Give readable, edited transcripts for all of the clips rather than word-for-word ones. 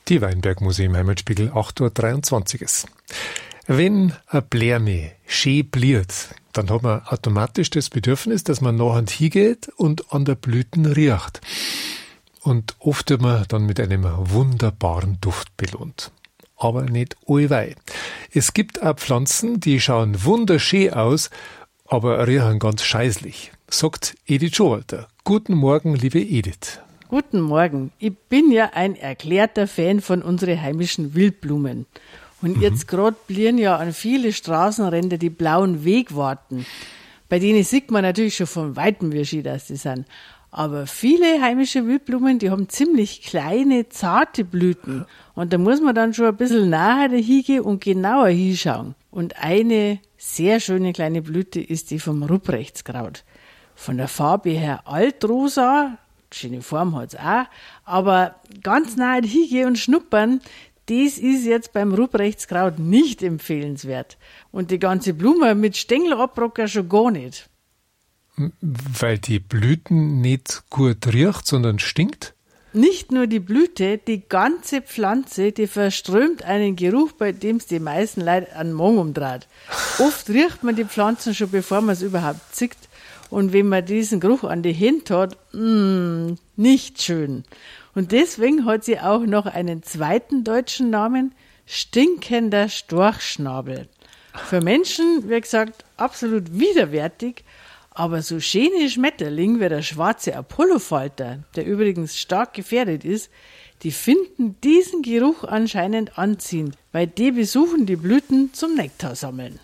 Die Weinberg-Museum Heimatspiegel, 8.23 Uhr. Wenn ein Blärme schön bliert, dann hat man automatisch das Bedürfnis, dass man nachher hingeht und an der Blüten riecht. Und oft wird man dann mit einem wunderbaren Duft belohnt. Aber nicht allweil. Es gibt auch Pflanzen, die schauen wunderschön aus, aber riechen ganz scheißlich, sagt Edith Schowalter. Guten Morgen, liebe Edith. Guten Morgen. Ich bin ja ein erklärter Fan von unseren heimischen Wildblumen. Und jetzt gerade blieren ja an viele Straßenränder die blauen Wegwarten. Bei denen sieht man natürlich schon von Weitem, wie schön das die sind. Aber viele heimische Wildblumen, die haben ziemlich kleine, zarte Blüten. Und da muss man dann schon ein bisschen nahe hingehen und genauer hinschauen. Und eine sehr schöne kleine Blüte ist die vom Ruprechtskraut. Von der Farbe her altrosa, schöne Form hat's auch, aber ganz nahe hingehen und schnuppern, das ist jetzt beim Ruprechtskraut nicht empfehlenswert. Und die ganze Blume mit Stängelabrocker schon gar nicht. Weil die Blüten nicht gut riecht, sondern stinkt? Nicht nur die Blüte, die ganze Pflanze, die verströmt einen Geruch, bei dem es die meisten Leute an den Magen umdreht. Oft riecht man die Pflanzen schon, bevor man es überhaupt sieht. Und wenn man diesen Geruch an die Hände hat, nicht schön. Und deswegen hat sie auch noch einen zweiten deutschen Namen, stinkender Storchschnabel. Für Menschen, wie gesagt, absolut widerwärtig, aber so schöne Schmetterlinge wie der schwarze Apollofalter, der übrigens stark gefährdet ist, die finden diesen Geruch anscheinend anziehend, weil die besuchen die Blüten zum Nektar sammeln.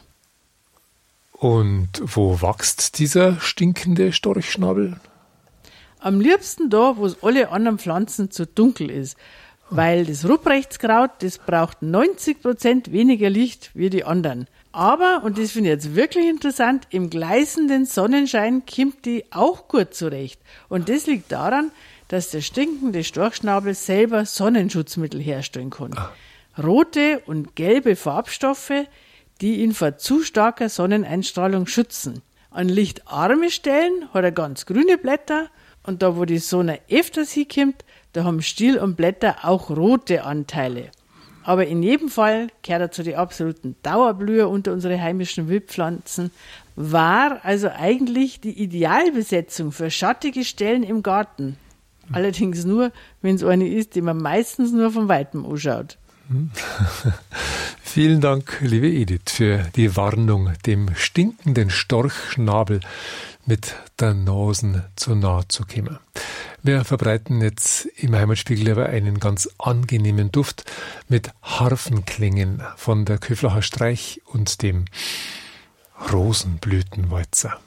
Und wo wächst dieser stinkende Storchschnabel? Am liebsten da, wo es alle anderen Pflanzen zu dunkel ist. Weil das Ruprechtskraut, das braucht 90% weniger Licht wie die anderen. Aber, und das finde ich jetzt wirklich interessant, im gleißenden Sonnenschein kommt die auch gut zurecht. Und das liegt daran, dass der stinkende Storchschnabel selber Sonnenschutzmittel herstellen kann. Rote und gelbe Farbstoffe, die ihn vor zu starker Sonneneinstrahlung schützen. An lichtarme Stellen hat er ganz grüne Blätter und da, wo die Sonne öfters hinkommt, da haben Stiel und Blätter auch rote Anteile. Aber in jedem Fall gehört er zu den absoluten Dauerblüher unter unsere heimischen Wildpflanzen, war also eigentlich die Idealbesetzung für schattige Stellen im Garten. Allerdings nur, wenn es eine ist, die man meistens nur von Weitem anschaut. Vielen Dank, liebe Edith, für die Warnung, dem stinkenden Storchschnabel mit der Nase zu nahe zu kommen. Wir verbreiten jetzt im Heimatspiegel aber einen ganz angenehmen Duft mit Harfenklängen von der Köflacher Streich und dem Rosenblütenwalzer.